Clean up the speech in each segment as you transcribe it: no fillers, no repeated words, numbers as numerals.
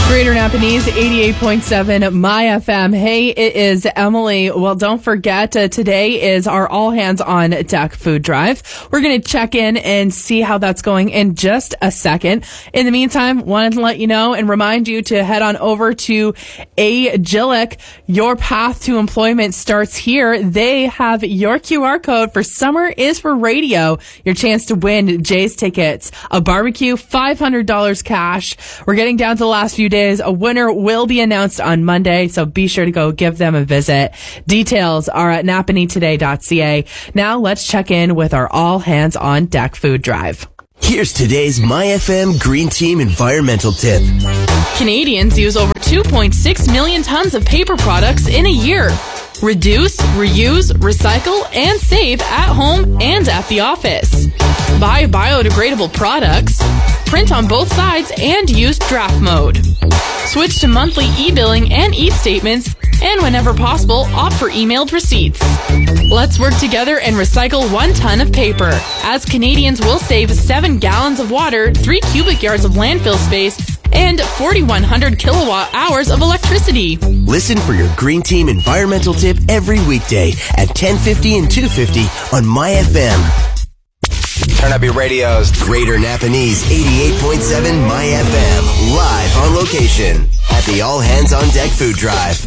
Greater Napanese, 88.7 My FM. Hey, it is Emily. Well, don't forget, today is our all hands on deck food drive. We're going to check in and see how that's going in just a second. In the meantime, wanted to let you know and remind you to head on over to Agilic. Your path to employment starts here. They have your QR code for Summer is for Radio. Your chance to win Jay's tickets, a barbecue, $500 cash. We're getting down to the last few days. A winner will be announced on Monday, so be sure to go give them a visit. Details are at napanitoday.ca. Now let's check in with our all hands on deck food drive. Here's today's My FM Green Team environmental tip. Canadians use over 2.6 million tons of paper products in a year. Reduce, reuse, recycle, and save at home and at the office. Buy biodegradable products. Print on both sides and use draft mode. Switch to monthly e-billing and e-statements, and whenever possible, opt for emailed receipts. Let's work together and recycle 1 ton of paper, as Canadians will save 7 gallons of water, 3 cubic yards of landfill space, and 4,100 kilowatt hours of electricity. Listen for your Green Team environmental tip every weekday at 10:50 and 2:50 on My FM. Turn up your radios. Greater Napanese, 88.7 My FM. Live on location at the All Hands on Deck Food Drive.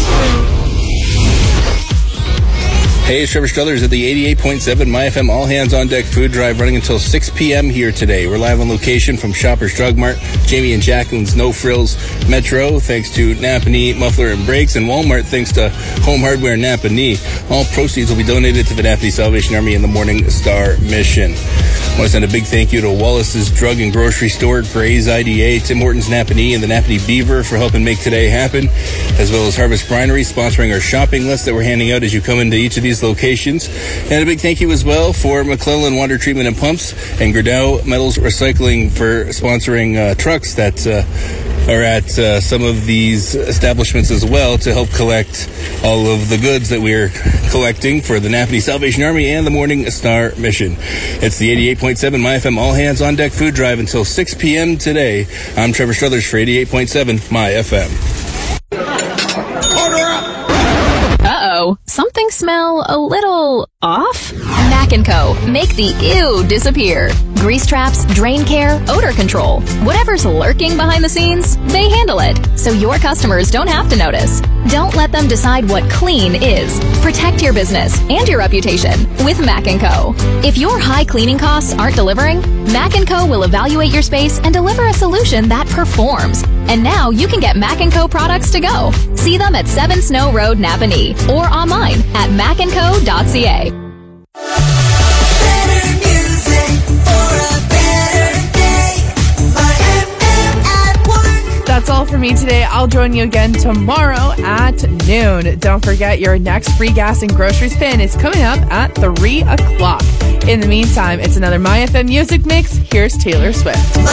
Hey, it's Trevor Struthers at the 88.7 My FM All Hands on Deck Food Drive, running until 6 p.m. here today. We're live on location from Shoppers Drug Mart, Jamie and Jacqueline's No Frills Metro, thanks to Napanee Muffler and Brakes, and Walmart thanks to Home Hardware Napanee. All proceeds will be donated to the Napanee Salvation Army and the Morning Star Mission. I want to send a big thank you to Wallace's Drug and Grocery Store, Gray's IDA, Tim Hortons Napanee, and the Napanee Beaver for helping make today happen, as well as Harvest Brinery sponsoring our shopping list that we're handing out as you come into each of these locations. And a big thank you as well for McClellan Water Treatment and Pumps and Gerdau Metals Recycling for sponsoring trucks that are at some of these establishments as well to help collect all of the goods that we're collecting for the Napanee Salvation Army and the Morning Star Mission. It's the 88.7 My FM All Hands on Deck Food Drive until 6 p.m. today. I'm Trevor Struthers for 88.7 My FM. Uh-oh, something smell a little off? Mac & Co. Make the ew disappear. Grease traps, drain care, odor control. Whatever's lurking behind the scenes, they handle it, so your customers don't have to notice. Don't let them decide what clean is. Protect your business and your reputation with Mac & Co. If your high cleaning costs aren't delivering, Mac & Co. will evaluate your space and deliver a solution that performs. And now you can get Mac & Co. products to go. See them at 7 Snow Road, Napanee, or online at macandco.ca. That's all for me today. I'll join you again tomorrow at noon. Don't forget, your next free gas and grocery spin is coming up at 3 o'clock. In the meantime, it's another My FM music mix. Here's Taylor Swift.